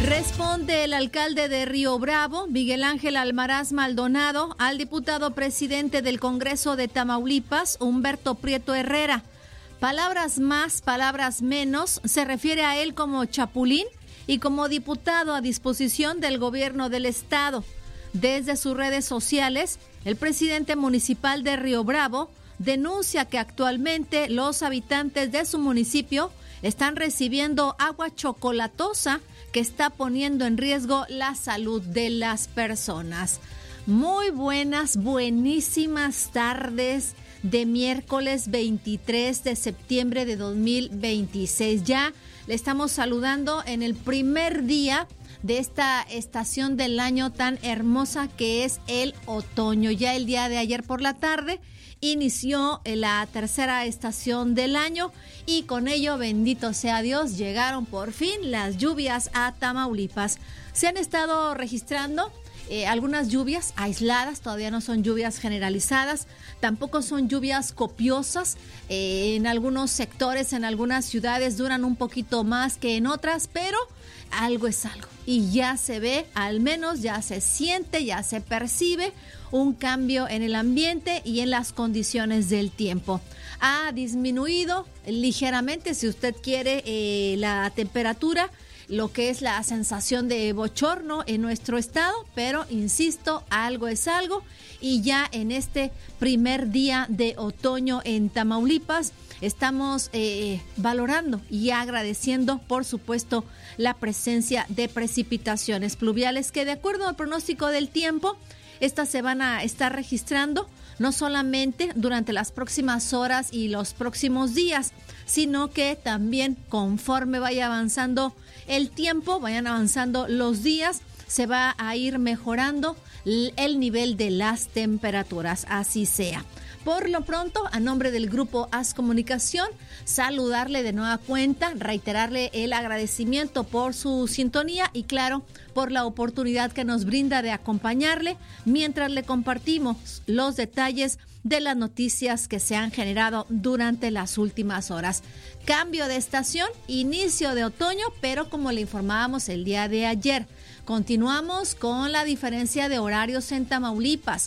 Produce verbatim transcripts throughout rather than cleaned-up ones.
Responde el alcalde de Río Bravo, Miguel Ángel Almaraz Maldonado, al diputado presidente del Congreso de Tamaulipas, Humberto Prieto Herrera. Palabras más, palabras menos, se refiere a él como chapulín y como diputado a disposición del gobierno del estado. Desde sus redes sociales, el presidente municipal de Río Bravo denuncia que actualmente los habitantes de su municipio están recibiendo agua chocolatosa que está poniendo en riesgo la salud de las personas. Muy buenas, buenísimas tardes de miércoles veintitrés de septiembre de dos mil veintiséis. Ya le estamos saludando en el primer día de esta estación del año tan hermosa que es el otoño. Ya el día de ayer por la tarde inició la tercera estación del año y con ello, bendito sea Dios, llegaron por fin las lluvias a Tamaulipas. Se han estado registrando eh, algunas lluvias aisladas, todavía no son lluvias generalizadas, tampoco son lluvias copiosas. Eh, en algunos sectores, en algunas ciudades duran un poquito más que en otras, pero algo es algo y ya se ve, al menos ya se siente, ya se percibe un cambio en el ambiente y en las condiciones del tiempo. Ha disminuido ligeramente, si usted quiere, eh, la temperatura, lo que es la sensación de bochorno en nuestro estado, pero insisto, algo es algo y ya en este primer día de otoño en Tamaulipas estamos eh, valorando y agradeciendo, por supuesto, la presencia de precipitaciones pluviales que, de acuerdo al pronóstico del tiempo, estas se van a estar registrando no solamente durante las próximas horas y los próximos días, sino que también conforme vaya avanzando el tiempo, vayan avanzando los días, se va a ir mejorando el nivel de las temperaturas, así sea. Por lo pronto, a nombre del Grupo Haz Comunicación, saludarle de nueva cuenta, reiterarle el agradecimiento por su sintonía y, claro, por la oportunidad que nos brinda de acompañarle mientras le compartimos los detalles de las noticias que se han generado durante las últimas horas. Cambio de estación, inicio de otoño, pero como le informábamos el día de ayer, continuamos con la diferencia de horarios en Tamaulipas.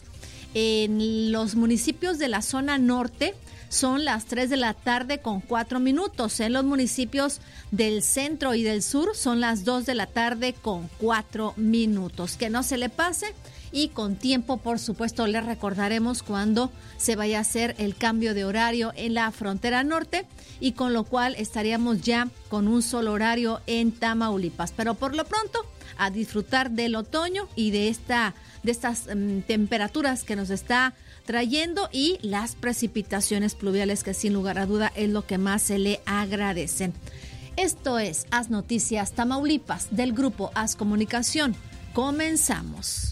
En los municipios de la zona norte son las tres de la tarde con cuatro minutos. En los municipios del centro y del sur son las dos de la tarde con cuatro minutos. Que no se le pase y con tiempo, por supuesto, le recordaremos cuando se vaya a hacer el cambio de horario en la frontera norte y con lo cual estaríamos ya con un solo horario en Tamaulipas. Pero por lo pronto, a disfrutar del otoño y de esta de estas um, temperaturas que nos está trayendo y las precipitaciones pluviales que sin lugar a duda es lo que más se le agradecen. Esto es Haz Noticias Tamaulipas del Grupo Haz Comunicación. Comenzamos.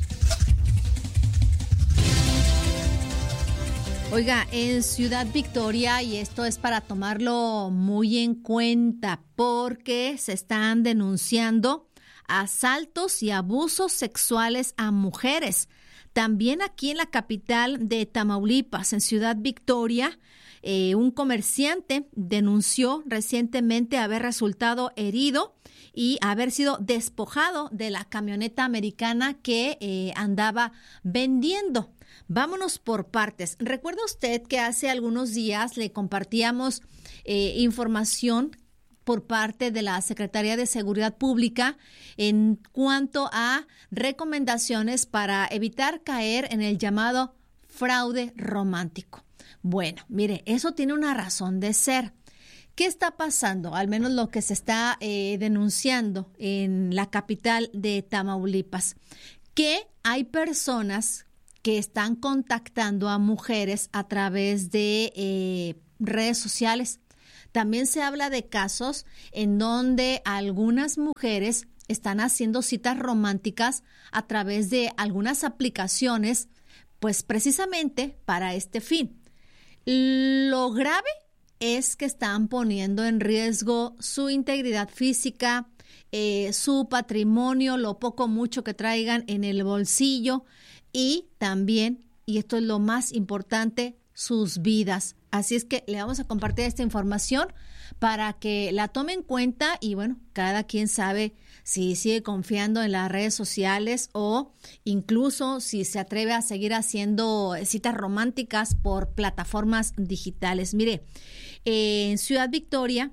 Oiga, en Ciudad Victoria, y esto es para tomarlo muy en cuenta porque se están denunciando asaltos y abusos sexuales a mujeres. También aquí en la capital de Tamaulipas, en Ciudad Victoria, eh, un comerciante denunció recientemente haber resultado herido y haber sido despojado de la camioneta americana que eh, andaba vendiendo. Vámonos por partes. ¿Recuerda usted que hace algunos días le compartíamos eh, información por parte de la Secretaría de Seguridad Pública en cuanto a recomendaciones para evitar caer en el llamado fraude romántico? Bueno, mire, eso tiene una razón de ser. ¿Qué está pasando? Al menos lo que se está eh, denunciando en la capital de Tamaulipas, que hay personas que están contactando a mujeres a través de eh, redes sociales. También se habla de casos en donde algunas mujeres están haciendo citas románticas a través de algunas aplicaciones, pues precisamente para este fin. Lo grave es que están poniendo en riesgo su integridad física, eh, su patrimonio, lo poco mucho que traigan en el bolsillo y también, y esto es lo más importante, sus vidas. Así es que le vamos a compartir esta información para que la tome en cuenta y bueno, cada quien sabe si sigue confiando en las redes sociales o incluso si se atreve a seguir haciendo citas románticas por plataformas digitales. Mire, eh, en Ciudad Victoria,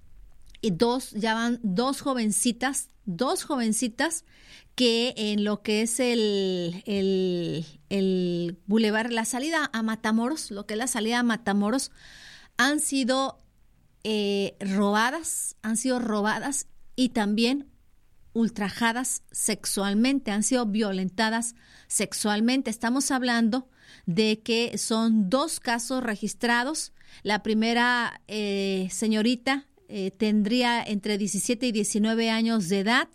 dos, ya van dos jovencitas, dos jovencitas que en lo que es el, el, el bulevar, la salida a Matamoros, lo que es la salida a Matamoros, han sido eh, robadas, han sido robadas y también ultrajadas sexualmente, han sido violentadas sexualmente. Estamos hablando de que son dos casos registrados. La primera eh, señorita eh, tendría entre diecisiete y diecinueve años de edad.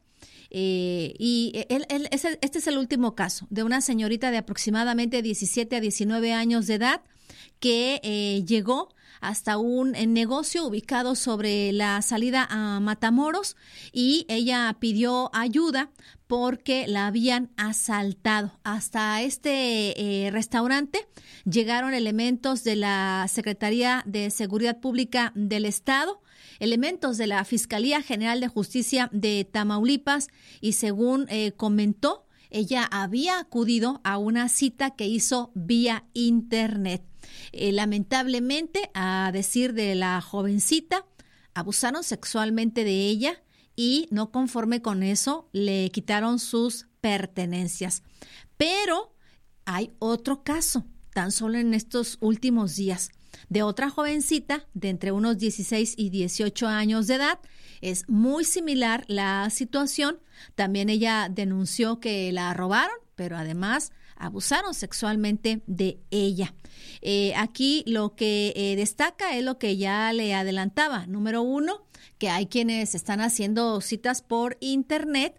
Eh, y él, él, es el, este es el último caso de una señorita de aproximadamente diecisiete a diecinueve años de edad que eh, llegó hasta un negocio ubicado sobre la salida a Matamoros y ella pidió ayuda porque la habían asaltado. Hasta este eh, restaurante llegaron elementos de la Secretaría de Seguridad Pública del Estado, elementos de la Fiscalía General de Justicia de Tamaulipas y según eh, comentó, ella había acudido a una cita que hizo vía internet. Eh, lamentablemente, a decir de la jovencita, abusaron sexualmente de ella y no conforme con eso, le quitaron sus pertenencias. Pero hay otro caso, tan solo en estos últimos días, de otra jovencita de entre unos dieciséis y dieciocho años de edad. Es muy similar la situación. También ella denunció que la robaron, pero además abusaron sexualmente de ella. Eh, aquí lo que eh, destaca es lo que ya le adelantaba. Número uno, que hay quienes están haciendo citas por internet,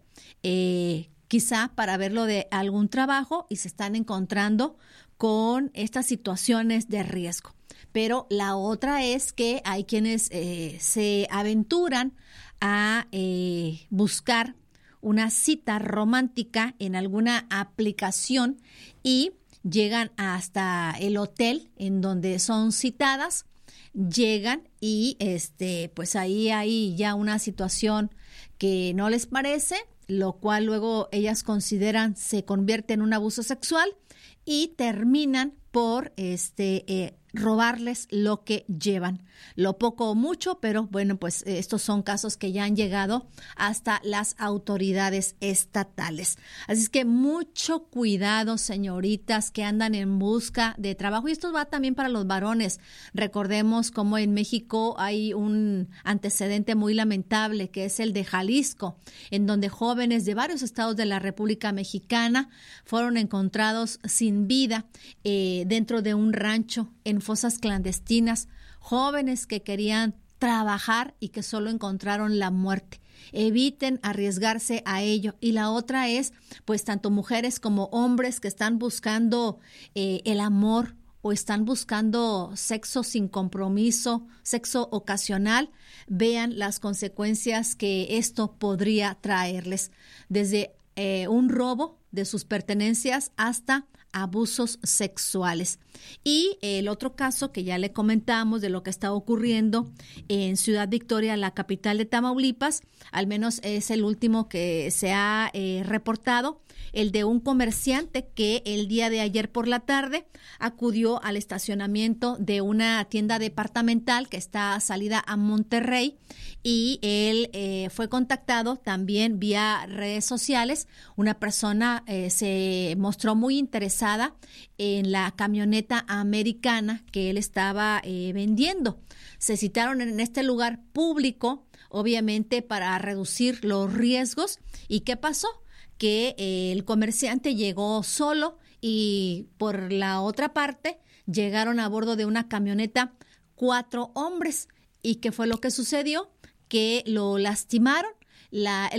eh, quizá para verlo de algún trabajo y se están encontrando con estas situaciones de riesgo. Pero la otra es que hay quienes eh, se aventuran a eh, buscar una cita romántica en alguna aplicación y llegan hasta el hotel en donde son citadas, llegan y este, pues ahí hay ya una situación que no les parece, lo cual luego ellas consideran se convierte en un abuso sexual y terminan por este eh, robarles lo que llevan, lo poco o mucho, pero bueno, pues estos son casos que ya han llegado hasta las autoridades estatales. Así es que mucho cuidado, señoritas que andan en busca de trabajo, y esto va también para los varones. Recordemos cómo en México hay un antecedente muy lamentable que es el de Jalisco, en donde jóvenes de varios estados de la República Mexicana fueron encontrados sin vida eh, dentro de un rancho en fosas clandestinas, jóvenes que querían trabajar y que solo encontraron la muerte. Eviten arriesgarse a ello. Y la otra es, pues, tanto mujeres como hombres que están buscando eh, el amor o están buscando sexo sin compromiso, sexo ocasional, vean las consecuencias que esto podría traerles, desde eh, un robo de sus pertenencias hasta abusos sexuales. Y el otro caso que ya le comentamos de lo que está ocurriendo en Ciudad Victoria, la capital de Tamaulipas, al menos es el último que se ha eh, reportado, el de un comerciante que el día de ayer por la tarde acudió al estacionamiento de una tienda departamental que está salida a Monterrey y él eh, fue contactado también vía redes sociales. Una persona eh, se mostró muy interesada en la camioneta americana que él estaba eh, vendiendo. Se citaron en este lugar público, obviamente para reducir los riesgos. ¿Y qué pasó? Que eh, el comerciante llegó solo y por la otra parte llegaron a bordo de una camioneta cuatro hombres. ¿Y qué fue lo que sucedió? Que lo lastimaron. La,